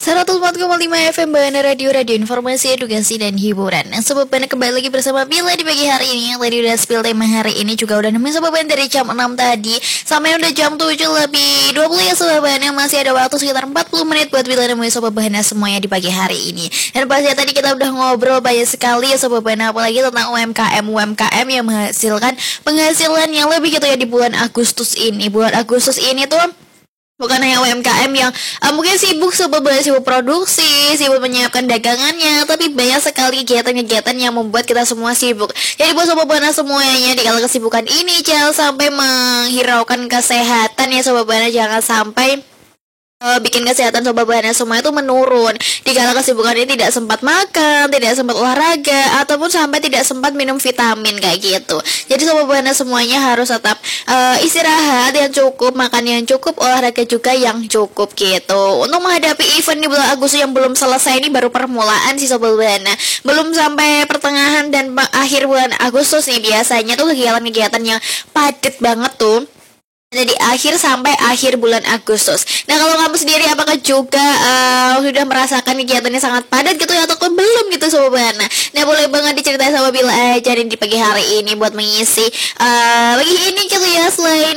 104,5 FM Bahana Radio Informasi, Edukasi, dan Hiburan. Sobat Bahana kembali lagi bersama Bila di pagi hari ini. Yang tadi udah spill tema hari ini juga udah nemuin Sobat Bahana dari jam 6 tadi sampai udah jam 7 lebih 20 ya Sobat Bahana. Masih ada waktu sekitar 40 menit buat Bila nemuin Sobat Bahana semuanya di pagi hari ini. Dan pastinya tadi kita udah ngobrol banyak sekali ya Sobat Bahana, apalagi tentang UMKM yang menghasilkan penghasilan yang lebih gitu ya di bulan Agustus ini. Bulan Agustus ini tuh bukan hanya UMKM yang mungkin sibuk sibuk produksi, sibuk menyiapkan dagangannya, tapi banyak sekali kegiatan-kegiatan yang membuat kita semua sibuk. Jadi buat Sobat Bahana semuanya, di kala kesibukan ini jangan sampai menghiraukan kesehatan ya Sobat Bahana, jangan sampai bikin kesehatan Sobat Bahana semua itu menurun. Di kala kesibukan ini tidak sempat makan, tidak sempat olahraga, ataupun sampai tidak sempat minum vitamin kayak gitu. Jadi Sobat Bahana semuanya harus tetap istirahat yang cukup, makan yang cukup, olahraga juga yang cukup gitu. Untuk menghadapi event di bulan Agustus yang belum selesai, ini baru permulaan sih Sobat Bahana. Belum sampai pertengahan dan akhir bulan Agustus nih, biasanya tuh kegiatan-kegiatan yang padat banget tuh dari akhir sampai akhir bulan Agustus. Nah, kalau kamu sendiri apakah juga sudah merasakan kegiatannya sangat padat gitu ya, ataupun belum gitu Sobat Bahana? Nah, boleh banget diceritain sama Bila aja di pagi hari ini buat mengisi pagi ini gitu ya, selain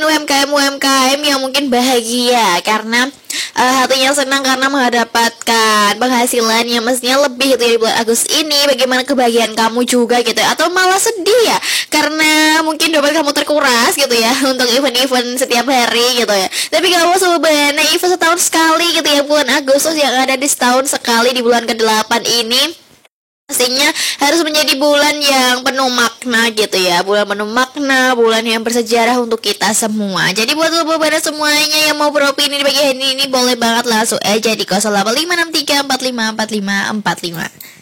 UMKM yang mungkin bahagia karena hatinya senang karena mendapatkan penghasilan yang mestinya lebih gitu ya di bulan Agustus ini. Bagaimana kebahagiaan kamu juga gitu ya, atau malah sedih ya karena mungkin dompet kamu terkuras gitu ya untuk event-event setiap hari gitu ya. Tapi kamu Sobat Bahana, event setahun sekali gitu ya, bulan Agustus yang ada di setahun sekali di bulan ke-8 ini pastinya harus menjadi bulan yang penuh makna gitu ya. Bulan penuh makna, bulan yang bersejarah untuk kita semua. Jadi buat Sobat Bahana semuanya yang mau beropini di pagi hari ini boleh banget langsung aja di 085634545545.